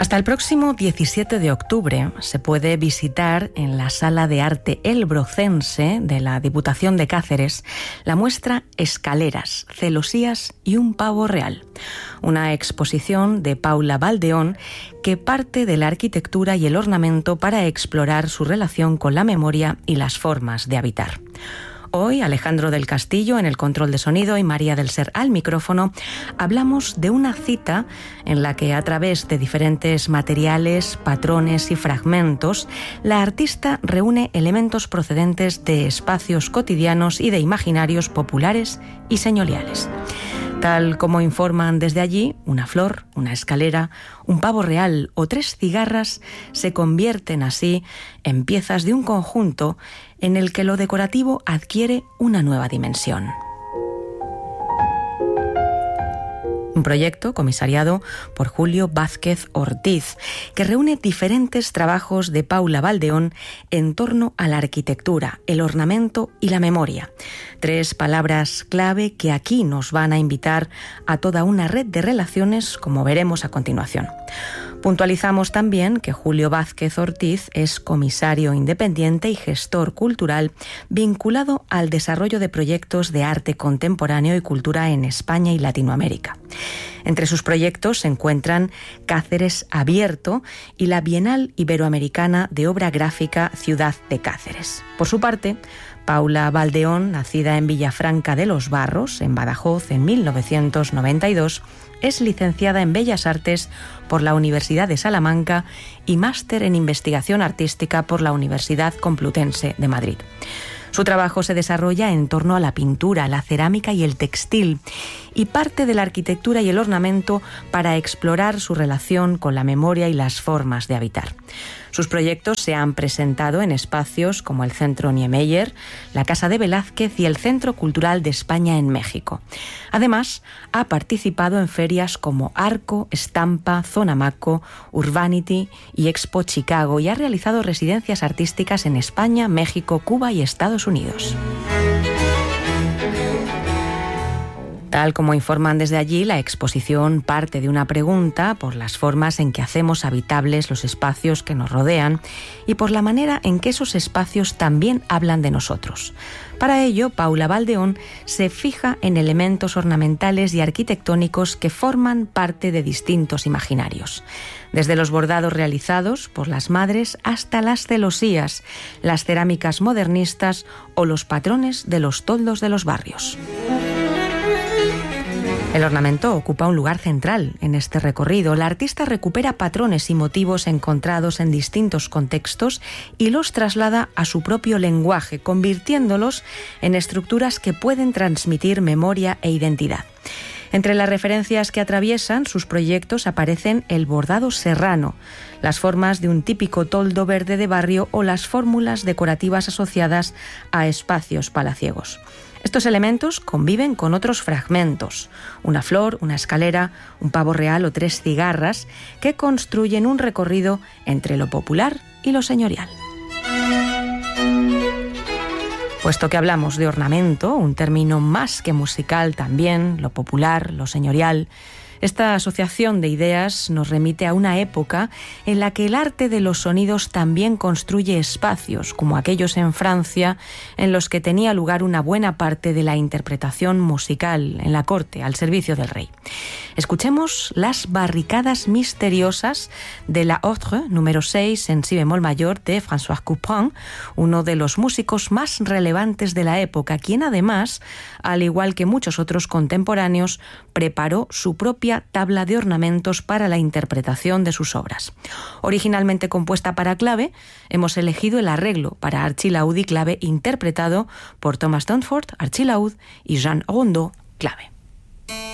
Hasta el próximo 17 de octubre se puede visitar en la Sala de Arte El Brocense de la Diputación de Cáceres la muestra Escaleras, celosías y un pavo real, una exposición de Paula Baldeón que parte de la arquitectura y el ornamento para explorar su relación con la memoria y las formas de habitar. Hoy, Alejandro del Castillo en el control de sonido y María del Ser al micrófono, hablamos de una cita en la que a través de diferentes materiales, patrones y fragmentos, la artista reúne elementos procedentes de espacios cotidianos y de imaginarios populares y señoriales. Tal como informan desde allí, una flor, una escalera, un pavo real o 3 cigarras se convierten así en piezas de un conjunto en el que lo decorativo adquiere una nueva dimensión. Un proyecto comisariado por Julio Vázquez Ortiz, que reúne diferentes trabajos de Paula Baldeón en torno a la arquitectura, el ornamento y la memoria. 3 palabras clave que aquí nos van a invitar a toda una red de relaciones, como veremos a continuación. Puntualizamos también que Julio Vázquez Ortiz es comisario independiente y gestor cultural vinculado al desarrollo de proyectos de arte contemporáneo y cultura en España y Latinoamérica. Entre sus proyectos se encuentran Cáceres Abierto y la Bienal Iberoamericana de Obra Gráfica Ciudad de Cáceres. Por su parte, Paula Baldeón, nacida en Villafranca de los Barros, en Badajoz, en 1992, es licenciada en Bellas Artes por la Universidad de Salamanca y máster en Investigación Artística por la Universidad Complutense de Madrid. Su trabajo se desarrolla en torno a la pintura, la cerámica y el textil, y parte de la arquitectura y el ornamento para explorar su relación con la memoria y las formas de habitar. Sus proyectos se han presentado en espacios como el Centro Niemeyer, la Casa de Velázquez y el Centro Cultural de España en México. Además, ha participado en ferias como Arco, Estampa, Zona Maco, Urbanity y Expo Chicago y ha realizado residencias artísticas en España, México, Cuba y Estados Unidos. Tal como informan desde allí, la exposición parte de una pregunta por las formas en que hacemos habitables los espacios que nos rodean y por la manera en que esos espacios también hablan de nosotros. Para ello, Paula Baldeón se fija en elementos ornamentales y arquitectónicos que forman parte de distintos imaginarios. Desde los bordados realizados por las madres hasta las celosías, las cerámicas modernistas o los patrones de los toldos de los barrios. El ornamento ocupa un lugar central en este recorrido. La artista recupera patrones y motivos encontrados en distintos contextos y los traslada a su propio lenguaje, convirtiéndolos en estructuras que pueden transmitir memoria e identidad. Entre las referencias que atraviesan sus proyectos aparecen el bordado serrano, las formas de un típico toldo verde de barrio o las fórmulas decorativas asociadas a espacios palaciegos. Estos elementos conviven con otros fragmentos, una flor, una escalera, un pavo real o 3 cigarras, que construyen un recorrido entre lo popular y lo señorial. Puesto que hablamos de ornamento, un término más que musical también, lo popular, lo señorial, esta asociación de ideas nos remite a una época en la que el arte de los sonidos también construye espacios, como aquellos en Francia, en los que tenía lugar una buena parte de la interpretación musical en la corte, al servicio del rey. Escuchemos las barricadas misteriosas de la Autre número 6 en si bemol mayor de François Couperin, uno de los músicos más relevantes de la época, quien además, al igual que muchos otros contemporáneos, preparó su propia tabla de ornamentos para la interpretación de sus obras. Originalmente compuesta para clave, hemos elegido el arreglo para archilaúd y clave interpretado por Thomas Dunford, archilaúd, y Jean Rondeau, clave.